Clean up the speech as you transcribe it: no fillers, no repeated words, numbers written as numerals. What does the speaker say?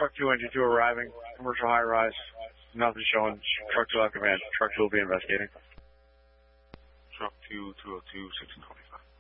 truck 2 engine 2 arriving, commercial high rise, nothing showing, truck 2 on command, truck 2 will be investigating. Truck 2, 202, 1625.